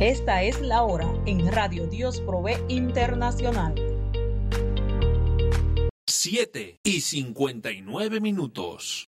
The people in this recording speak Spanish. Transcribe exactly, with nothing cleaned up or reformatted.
Esta es la hora en Radio Dios Provee Internacional. siete y cincuenta y nueve minutos.